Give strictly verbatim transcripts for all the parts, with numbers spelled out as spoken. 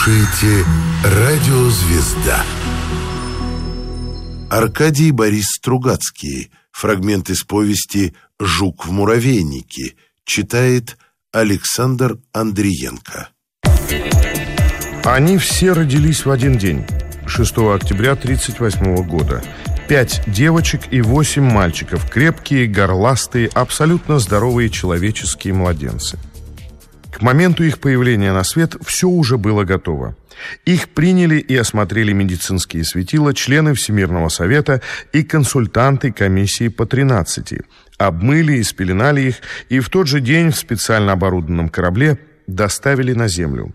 слушаете «Радио Звезда». Аркадий Борис Стругацкий. Фрагмент из повести «Жук в муравейнике». Читает Александр Андриенко. Они все родились в один день, шестого октября тридцать восьмого года. Пять девочек и восемь мальчиков, крепкие, горластые, абсолютно здоровые человеческие младенцы. К моменту их появления на свет все уже было готово. Их приняли и осмотрели медицинские светила, члены Всемирного совета и консультанты комиссии по тринадцати. Обмыли и спеленали их, и в тот же день в специально оборудованном корабле доставили на землю.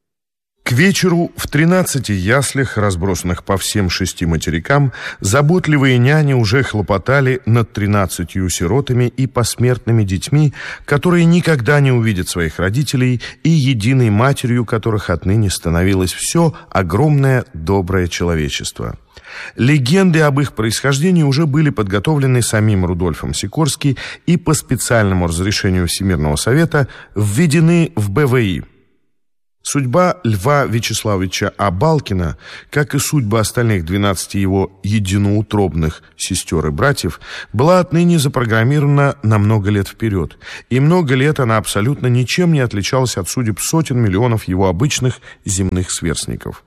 К вечеру в тринадцати яслях, разбросанных по всем шести материкам, заботливые няни уже хлопотали над тринадцатью сиротами и посмертными детьми, которые никогда не увидят своих родителей, и единой матерью которых отныне становилось все огромное доброе человечество. Легенды об их происхождении уже были подготовлены самим Рудольфом Сикорски и по специальному разрешению Всемирного совета введены в бэ вэ и. Судьба Льва Вячеславовича Абалкина, как и судьба остальных двенадцати его единоутробных сестер и братьев, была отныне запрограммирована на много лет вперед, и много лет она абсолютно ничем не отличалась от судеб сотен миллионов его обычных земных сверстников.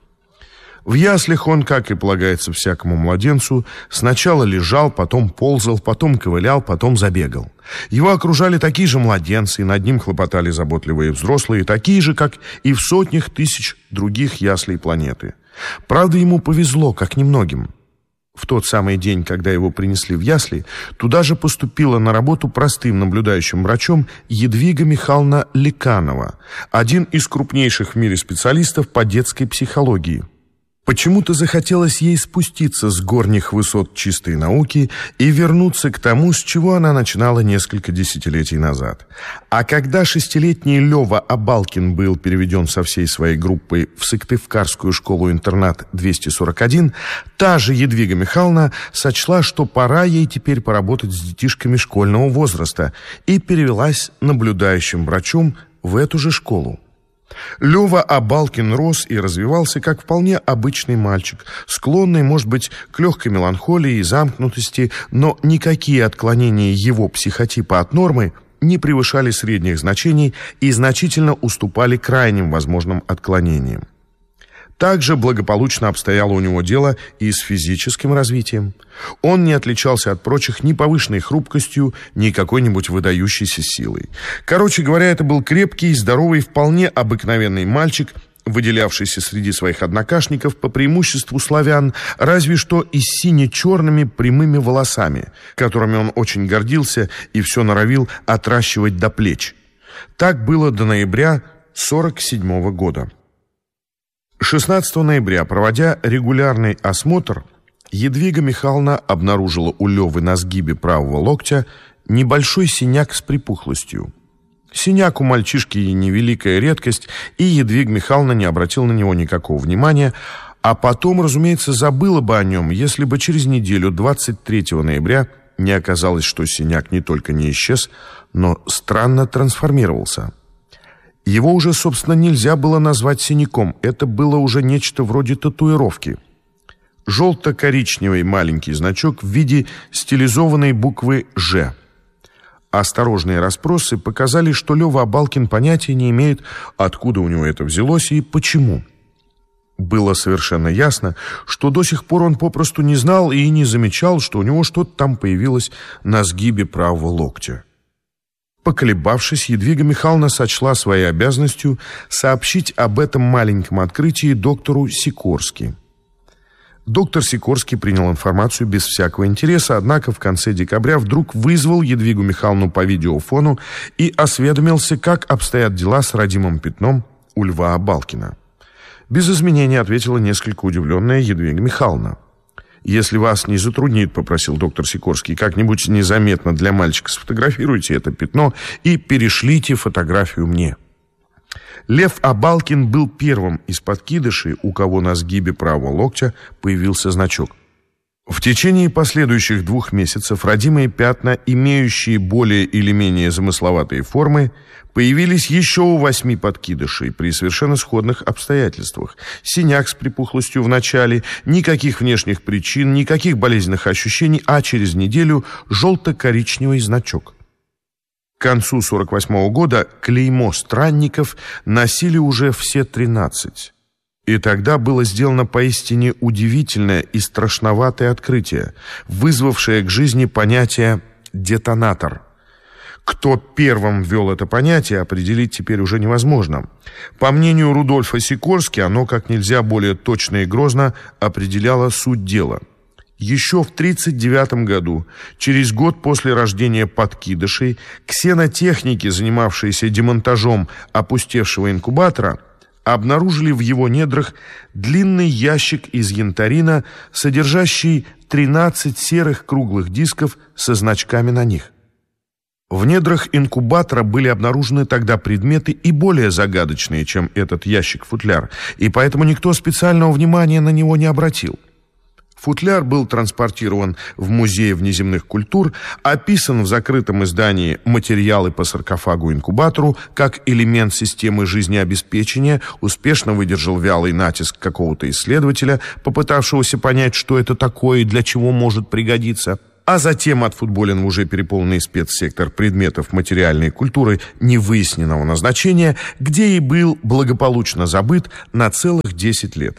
В яслях он, как и полагается всякому младенцу, сначала лежал, потом ползал, потом ковылял, потом забегал. Его окружали такие же младенцы, и над ним хлопотали заботливые взрослые, такие же, как и в сотнях тысяч других яслей планеты. Правда, ему повезло, как немногим. В тот самый день, когда его принесли в ясли, туда же поступила на работу простым наблюдающим врачом Едвига Михайловна Леканова, один из крупнейших в мире специалистов по детской психологии. Почему-то захотелось ей спуститься с горних высот чистой науки и вернуться к тому, с чего она начинала несколько десятилетий назад. А когда шестилетний Лёва Абалкин был переведен со всей своей группой в Сыктывкарскую школу-интернат двести сорок один, та же Едвига Михайловна сочла, что пора ей теперь поработать с детишками школьного возраста, и перевелась наблюдающим врачом в эту же школу. Лёва Абалкин рос и развивался как вполне обычный мальчик, склонный, может быть, к легкой меланхолии и замкнутости, но никакие отклонения его психотипа от нормы не превышали средних значений и значительно уступали крайним возможным отклонениям. Также благополучно обстояло у него дело и с физическим развитием. Он не отличался от прочих ни повышенной хрупкостью, ни какой-нибудь выдающейся силой. Короче говоря, это был крепкий, здоровый, вполне обыкновенный мальчик, выделявшийся среди своих однокашников по преимуществу славян, разве что и с сине-черными прямыми волосами, которыми он очень гордился и все норовил отращивать до плеч. Так было до ноября сорок седьмого года. шестнадцатого ноября, проводя регулярный осмотр, Едвига Михайловна обнаружила у Лёвы на сгибе правого локтя небольшой синяк с припухлостью. Синяк у мальчишки невеликая редкость, и Едвига Михайловна не обратила на него никакого внимания, а потом, разумеется, забыла бы о нем, если бы через неделю, двадцать третьего ноября, не оказалось, что синяк не только не исчез, но странно трансформировался. Его уже, собственно, нельзя было назвать синяком. Это было уже нечто вроде татуировки. Желто-коричневый маленький значок в виде стилизованной буквы «Ж». Осторожные расспросы показали, что Лёва Абалкин понятия не имеет, откуда у него это взялось и почему. Было совершенно ясно, что до сих пор он попросту не знал и не замечал, что у него что-то там появилось на сгибе правого локтя. Поколебавшись, Едвига Михайловна сочла своей обязанностью сообщить об этом маленьком открытии доктору Сикорски. Доктор Сикорский принял информацию без всякого интереса, однако в конце декабря вдруг вызвал Едвигу Михайловну по видеофону и осведомился, как обстоят дела с родимым пятном у Льва Абалкина. Без изменений ответила несколько удивленная Едвига Михайловна. «Если вас не затруднит, — попросил доктор Сикорский, — как-нибудь незаметно для мальчика сфотографируйте это пятно и перешлите фотографию мне». Лев Абалкин был первым из подкидышей, у кого на сгибе правого локтя появился значок. В течение последующих двух месяцев родимые пятна, имеющие более или менее замысловатые формы, появились еще у восьми подкидышей при совершенно сходных обстоятельствах. Синяк с припухлостью в начале, никаких внешних причин, никаких болезненных ощущений, а через неделю желто-коричневый значок. К концу сорок восьмого года клеймо странников носили уже все тринадцать. И тогда было сделано поистине удивительное и страшноватое открытие, вызвавшее к жизни понятие «детонатор». Кто первым ввел это понятие, определить теперь уже невозможно. По мнению Рудольфа Сикорски, оно как нельзя более точно и грозно определяло суть дела. Еще в тридцать девятом году, через год после рождения подкидышей, ксенотехники, занимавшиеся демонтажом опустевшего инкубатора, обнаружили в его недрах длинный ящик из янтарина, содержащий тринадцать серых круглых дисков со значками на них. В недрах инкубатора были обнаружены тогда предметы и более загадочные, чем этот ящик-футляр, и поэтому никто специального внимания на него не обратил. Футляр был транспортирован в Музей внеземных культур, описан в закрытом издании «Материалы по саркофагу-инкубатору» как элемент системы жизнеобеспечения, успешно выдержал вялый натиск какого-то исследователя, попытавшегося понять, что это такое и для чего может пригодиться, а затем отфутболен в уже переполненный спецсектор предметов материальной культуры невыясненного назначения, где и был благополучно забыт на целых десять лет.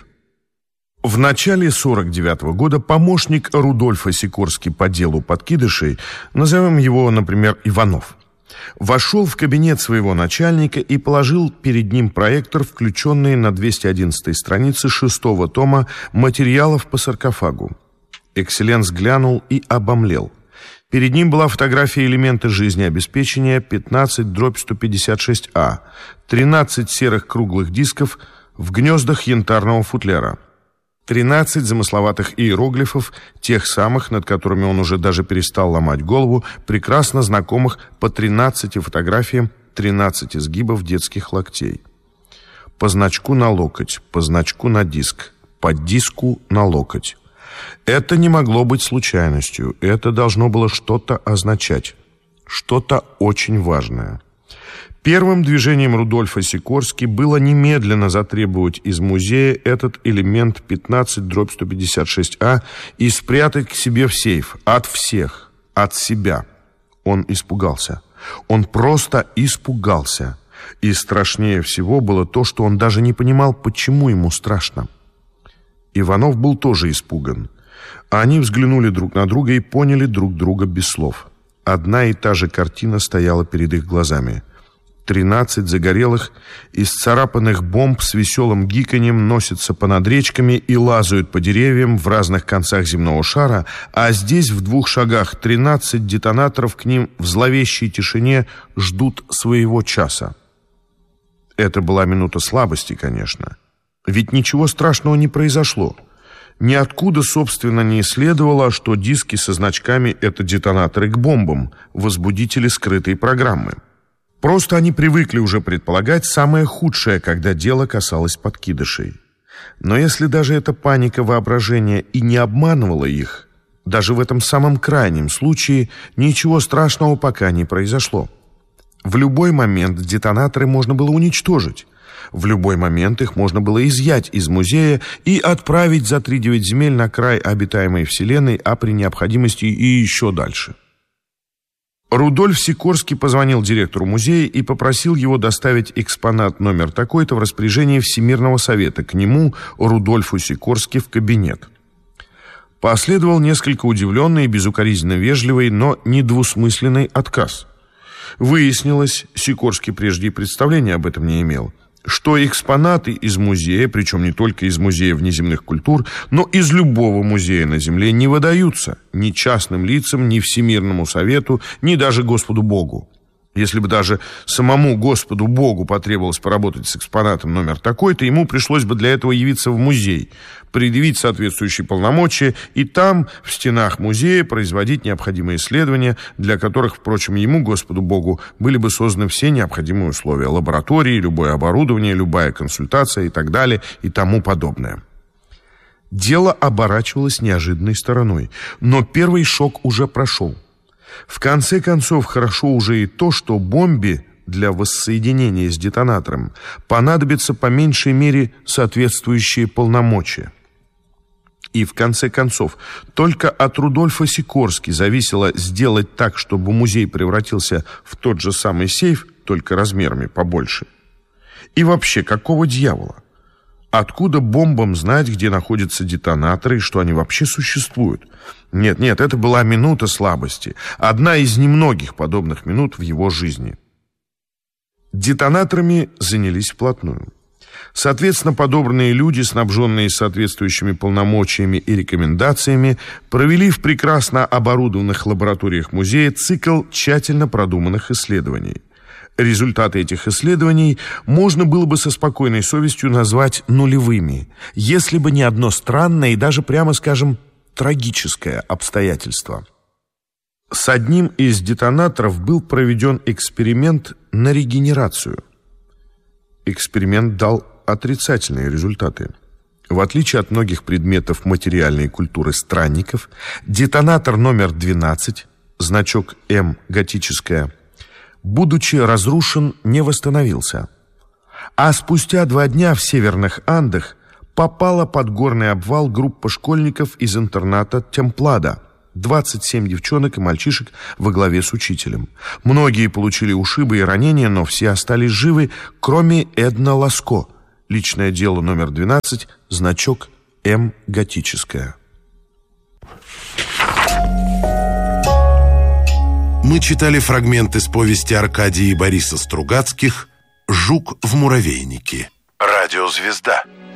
В начале сорок девятого года помощник Рудольфа Сикорски по делу подкидышей, назовем его, например, Иванов, вошел в кабинет своего начальника и положил перед ним проектор, включенный на двести одиннадцатой странице шестого тома материалов по саркофагу. Экселленс глянул и обомлел. Перед ним была фотография элемента жизнеобеспечения пятнадцать дробь сто пятьдесят шесть А, тринадцать серых круглых дисков в гнездах янтарного футляра, тринадцать замысловатых иероглифов, тех самых, над которыми он уже даже перестал ломать голову, прекрасно знакомых по тринадцати фотографиям, тринадцать изгибов детских локтей. По значку на локоть, по значку на диск, по диску на локоть. Это не могло быть случайностью, это должно было что-то означать, что-то очень важное. Первым движением Рудольфа Сикорски было немедленно затребовать из музея этот элемент пятнадцать дробь сто пятьдесят шесть А и спрятать к себе в сейф. От всех, от себя. Он испугался. Он просто испугался. И страшнее всего было то, что он даже не понимал, почему ему страшно. Иванов был тоже испуган. Они взглянули друг на друга и поняли друг друга без слов. Одна и та же картина стояла перед их глазами. Тринадцать загорелых, исцарапанных бомб с веселым гиканьем носятся понад речками и лазают по деревьям в разных концах земного шара, а здесь в двух шагах тринадцать детонаторов к ним в зловещей тишине ждут своего часа. Это была минута слабости, конечно. Ведь ничего страшного не произошло. Ниоткуда, собственно, не следовало, что диски со значками — это детонаторы к бомбам, возбудители скрытой программы. Просто они привыкли уже предполагать самое худшее, когда дело касалось подкидышей. Но если даже эта паника воображения и не обманывала их, даже в этом самом крайнем случае ничего страшного пока не произошло. В любой момент детонаторы можно было уничтожить. В любой момент их можно было изъять из музея и отправить за три-девять земель на край обитаемой вселенной, а при необходимости и еще дальше. Рудольф Сикорски позвонил директору музея и попросил его доставить экспонат номер такой-то в распоряжение Всемирного совета к нему, Рудольфу Сикорски, в кабинет. Последовал несколько удивленный и безукоризненно вежливый, но недвусмысленный отказ. Выяснилось, Сикорски прежде и представления об этом не имел, что экспонаты из музея, причем не только из Музея внеземных культур, но из любого музея на Земле не выдаются ни частным лицам, ни Всемирному Совету, ни даже Господу Богу. Если бы даже самому Господу Богу потребовалось поработать с экспонатом номер такой-то, ему пришлось бы для этого явиться в музей, предъявить соответствующие полномочия и там, в стенах музея, производить необходимые исследования, для которых, впрочем, ему, Господу Богу, были бы созданы все необходимые условия: лаборатории, любое оборудование, любая консультация и так далее и тому подобное. Дело оборачивалось неожиданной стороной, но первый шок уже прошел. В конце концов, хорошо уже и то, что бомбе для воссоединения с детонатором понадобится по меньшей мере соответствующие полномочия. И в конце концов, только от Рудольфа Сикорски зависело сделать так, чтобы музей превратился в тот же самый сейф, только размерами побольше. И вообще, какого дьявола? Откуда бомбам знать, где находятся детонаторы и что они вообще существуют? Нет, нет, это была минута слабости. Одна из немногих подобных минут в его жизни. Детонаторами занялись вплотную. Соответственно, подобранные люди, снабженные соответствующими полномочиями и рекомендациями, провели в прекрасно оборудованных лабораториях музея цикл тщательно продуманных исследований. Результаты этих исследований можно было бы со спокойной совестью назвать нулевыми, если бы не одно странное и даже, прямо скажем, трагическое обстоятельство. С одним из детонаторов был проведен эксперимент на регенерацию. Эксперимент дал отрицательные результаты. В отличие от многих предметов материальной культуры странников, детонатор номер двенадцать, значок М готическая, будучи разрушен, не восстановился. А спустя два дня в Северных Андах попала под горный обвал группа школьников из интерната Темплада, двадцать семь девчонок и мальчишек во главе с учителем. Многие получили ушибы и ранения, но все остались живы, кроме Эдна Ласко. Личное дело номер двенадцать, значок М готическая. Мы читали фрагмент из повести Аркадия и Бориса Стругацких «Жук в муравейнике». Радиозвезда.